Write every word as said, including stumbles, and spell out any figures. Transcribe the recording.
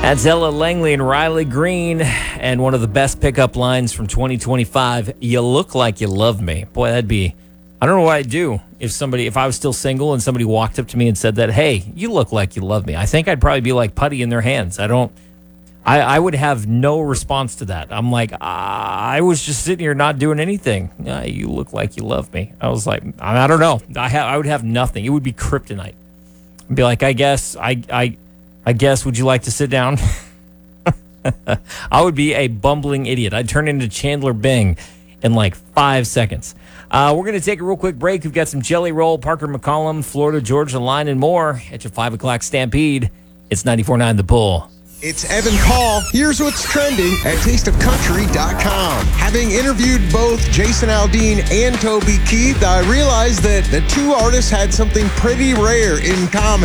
That's Ella Langley and Riley Green, and one of the best pickup lines from twenty twenty-five, "You look like you love me." Boy, that'd be, I don't know what I'd do if somebody, if I was still single and somebody walked up to me and said that, "Hey, you look like you love me." I think I'd probably be like putty in their hands. I don't, I, I would have no response to that. I'm like, I was just sitting here not doing anything. "Uh, you look like you love me." I was like, I, I don't know. I, ha- I would have nothing. It would be kryptonite. I'd be like, I guess, I, I, I guess, would you like to sit down? I would be a bumbling idiot. I'd turn into Chandler Bing in like five seconds. Uh, we're going to take a real quick break. We've got some Jelly Roll, Parker McCollum, Florida Georgia Line, and more at your five o'clock Stampede. It's ninety-four point nine The Bull. It's Evan Paul. Here's what's trending at taste of country dot com. Having interviewed both Jason Aldean and Toby Keith, I realized that the two artists had something pretty rare in common.